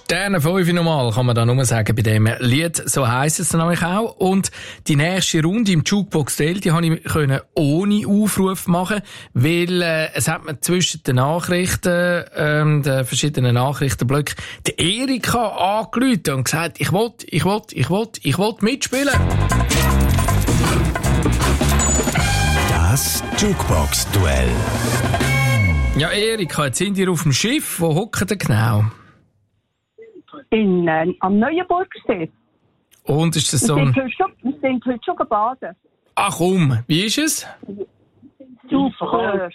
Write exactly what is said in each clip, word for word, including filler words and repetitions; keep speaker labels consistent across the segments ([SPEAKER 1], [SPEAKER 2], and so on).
[SPEAKER 1] Sterne fünf nochmal, kann man da nur sagen, bei dem Lied. So heisst es nämlich auch. Und die nächste Runde im Jukebox Daily, die konnte ich können ohne Aufruf machen, weil äh, es hat mir zwischen den Nachrichten, ähm, den verschiedenen Nachrichtenblöcken, die Erika angerufen und gesagt, ich will, ich will, ich will, ich will mitspielen.
[SPEAKER 2] Das Jukebox-Duell.
[SPEAKER 1] Ja, Erika, jetzt sind ihr auf dem Schiff. Wo hocken ihr genau?
[SPEAKER 3] In, äh, am Neuenburgsee.
[SPEAKER 1] Und ist das so
[SPEAKER 3] Wir
[SPEAKER 1] ein...
[SPEAKER 3] sind heute schon, wir sind heute schon gebadet.
[SPEAKER 1] Ach komm, wie ist es?
[SPEAKER 3] Super.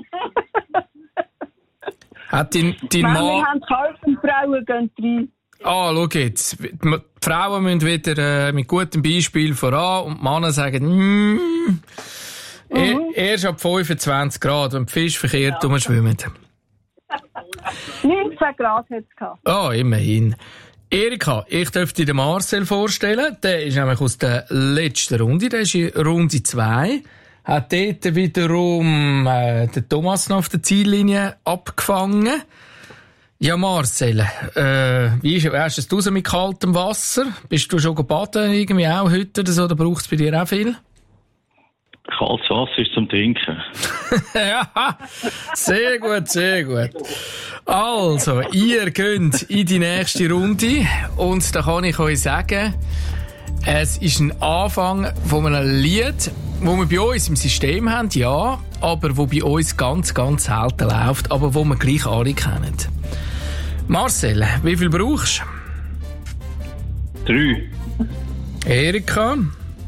[SPEAKER 1] Hat dein, dein
[SPEAKER 3] Männer
[SPEAKER 1] Mann...
[SPEAKER 3] haben Kalb und Frauen gehen rein.
[SPEAKER 1] Ah, schau jetzt. Die Frauen müssen wieder äh, mit gutem Beispiel voran und die Männer sagen, mm, mhm. er, erst ab fünfundzwanzig Grad, wenn die Fische verkehrt ja. rumschwimmen.
[SPEAKER 3] neunzehn Grad hat es gehabt.
[SPEAKER 1] Ah, oh, immerhin. Erika, ich dürfte dir den Marcel vorstellen. Der ist nämlich aus der letzten Runde. Der ist in Runde zwei. Hat dort wiederum äh, den Thomas noch auf der Ziellinie abgefangen. Ja, Marcel, äh, wie ist, hast du es draussen mit kaltem Wasser? Bist du schon baden irgendwie auch heute oder so? Oder braucht es bei dir auch viel?
[SPEAKER 4] Kaltes Wasser ist zum Trinken.
[SPEAKER 1] Ja, sehr gut, sehr gut. Also, ihr geht in die nächste Runde und da kann ich euch sagen, es ist ein Anfang von einem Lied, wo wir bei uns im System haben, ja, aber wo bei uns ganz, ganz selten läuft, aber wo wir gleich alle kennen. Marcel, wie viel brauchst
[SPEAKER 4] du? Drei.
[SPEAKER 1] Erika?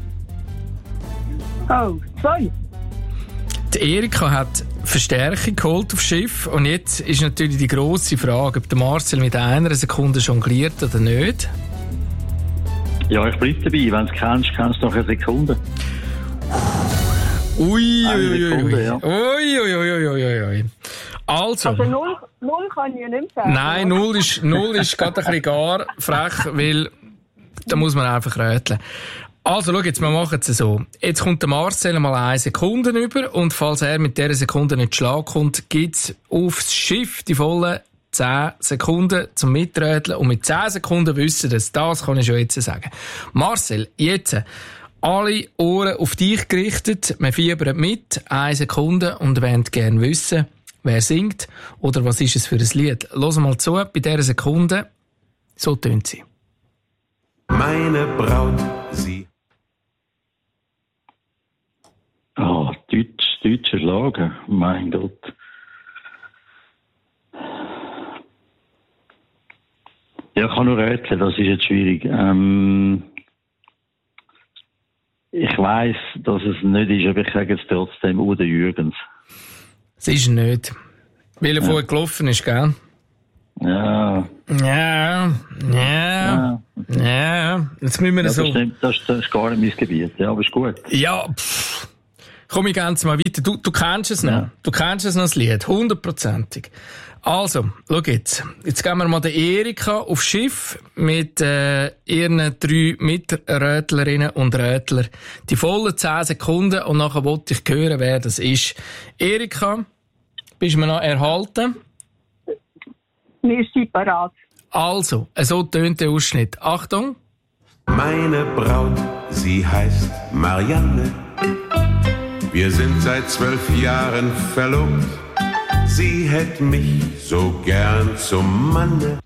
[SPEAKER 3] Oh, zwei.
[SPEAKER 1] Die Erika hat Verstärkung geholt aufs Schiff und jetzt ist natürlich die grosse Frage, ob der Marcel mit einer Sekunde jongliert oder nicht.
[SPEAKER 4] Ja, ich bleibe dabei. Wenn du es kennst, kennst du noch eine Sekunde.
[SPEAKER 1] Ui,
[SPEAKER 4] eine
[SPEAKER 1] ui,
[SPEAKER 4] Sekunde,
[SPEAKER 1] ui,
[SPEAKER 4] ja.
[SPEAKER 1] ui, ui, ui, ui, ui, ui. Also.
[SPEAKER 3] Also null, null kann ich ja nicht mehr sagen.
[SPEAKER 1] Nein, null ist, null ist gerade ein bisschen gar frech, weil da muss man einfach rätseln. Also, schau jetzt, wir machen es so. Jetzt kommt der Marcel mal eine Sekunde über und falls er mit dieser Sekunde nicht Schlag kommt, gibt's aufs Schiff die vollen zehn Sekunden zum Miträteln und mit zehn Sekunden wissen das. Das kann ich schon jetzt sagen. Marcel, jetzt alle Ohren auf dich gerichtet. Wir fiebern mit. Eine Sekunde und wollen gerne wissen, wer singt oder was ist es für ein Lied. Los mal zu, bei dieser Sekunde. So tönt sie.
[SPEAKER 2] Meine Braut, sie.
[SPEAKER 4] Oh, Deutsch, deutscher Schlager. Mein Gott. Ja, ich kann nur rätseln, das ist jetzt schwierig. Ähm, ich weiss, dass es nicht ist, aber ich sage jetzt trotzdem Udo Jürgens.
[SPEAKER 1] Es ist nicht. Weil er ja. vorher gelaufen ist, gell?
[SPEAKER 4] Ja.
[SPEAKER 1] Ja, ja, ja. ja. Jetzt müssen wir
[SPEAKER 4] ja,
[SPEAKER 1] so...
[SPEAKER 4] Das, stimmt, das, das ist gar nicht mein Gebiet, ja, aber ist gut.
[SPEAKER 1] Ja, pff. Komm, ich ganz mal weiter. Du, du kennst es noch. Ja. Du kennst es noch, das Lied. Hundertprozentig. Also, schau jetzt. Jetzt gehen wir mal der Erika aufs Schiff mit äh, ihren drei Miträtlerinnen und Rätler. Die vollen zehn Sekunden und nachher wollte ich hören, wer das ist. Erika, bist du mir noch erhalten?
[SPEAKER 3] Wir sind parat.
[SPEAKER 1] Also, so tönt der Ausschnitt. Achtung.
[SPEAKER 2] Meine Braut, sie heißt Marianne. Wir sind seit zwölf Jahren verlobt. Sie hätte mich so gern zum Manne.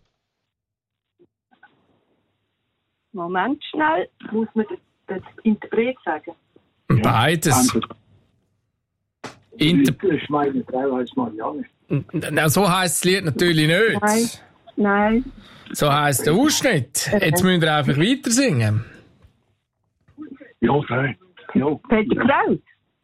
[SPEAKER 3] Moment schnell. Muss man das Interpret sagen?
[SPEAKER 1] Beides. Inter-
[SPEAKER 5] Ich meine Frau heißt Marianne.
[SPEAKER 1] Na, so heisst das Lied natürlich nicht.
[SPEAKER 3] Nein. Nein.
[SPEAKER 1] So heisst der Ausschnitt. Jetzt müsst ihr einfach weiter singen.
[SPEAKER 5] Ja, okay. Ja.
[SPEAKER 3] Peter Kraut.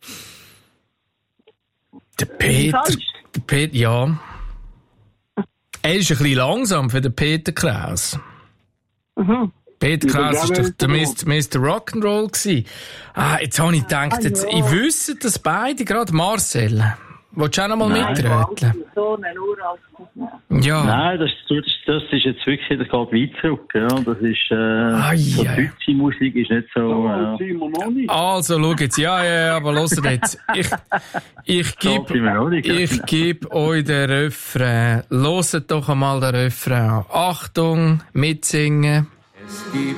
[SPEAKER 1] Der Peter, der Peter, ja. Er ist ein bisschen langsam für den Peter Kraus.
[SPEAKER 3] Mhm.
[SPEAKER 1] Peter Kraus war doch der Mister Rock'n'Roll gewesen. Ah, jetzt habe ich gedacht, jetzt, ich wüsste das beide, gerade Marcel. Willst du auch noch mal
[SPEAKER 4] Nein.
[SPEAKER 1] mitreden?
[SPEAKER 3] So einen Uralt.
[SPEAKER 1] Ja.
[SPEAKER 4] Nein, das, das, das ist jetzt wirklich, das geht weit zurück. Ja. Das ist, äh,
[SPEAKER 1] Ai,
[SPEAKER 4] so
[SPEAKER 1] ai.
[SPEAKER 4] deutsche Musik ist nicht so,
[SPEAKER 5] Oh,
[SPEAKER 4] äh,
[SPEAKER 5] sind wir noch nicht.
[SPEAKER 1] Also, schau jetzt. Ja, ja, ja, aber hört jetzt. Ich, ich
[SPEAKER 4] so sind wir noch
[SPEAKER 1] gebe,
[SPEAKER 4] nicht.
[SPEAKER 1] ich gebe euch den Refrain. Hört doch einmal den Refrain an. Achtung, mitsingen.
[SPEAKER 2] Es gibt